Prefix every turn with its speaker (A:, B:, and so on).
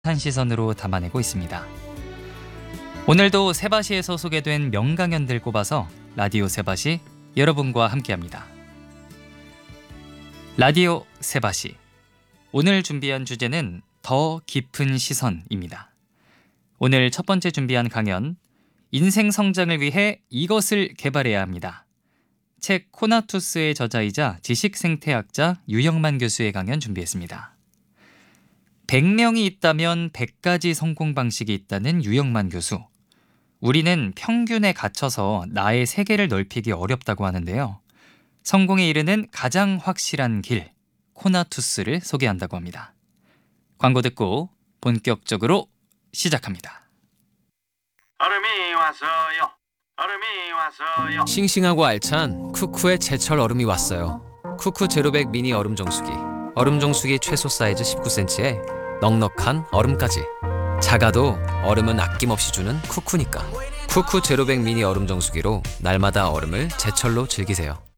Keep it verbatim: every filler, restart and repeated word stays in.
A: 한 시선으로 담아내고 있습니다. 오늘도 세바시에서 소개된 명강연들 꼽아서 라디오 세바시 여러분과 함께합니다. 라디오 세바시, 오늘 준비한 주제는 더 깊은 시선입니다. 오늘 첫 번째 준비한 강연, 인생 성장을 위해 이것을 개발해야 합니다. 책 코나투스의 저자이자 지식생태학자 유영만 교수의 강연 준비했습니다. 백 명이 있다면 백 가지 성공 방식이 있다는 유영만 교수. 우리는 평균에 갇혀서 나의 세계를 넓히기 어렵다고 하는데요. 성공에 이르는 가장 확실한 길, 코나투스를 소개한다고 합니다. 광고 듣고 본격적으로 시작합니다.
B: 얼음이 왔어요. 얼음이 왔어요.
C: 싱싱하고 알찬 쿠쿠의 제철 얼음이 왔어요. 쿠쿠 제로백 미니 얼음 정수기. 얼음 정수기 최소 사이즈 십구 센티미터에 넉넉한 얼음까지. 작아도 얼음은 아낌없이 주는 쿠쿠니까. 쿠쿠 제로백 미니 얼음 정수기로 날마다 얼음을 제철로 즐기세요.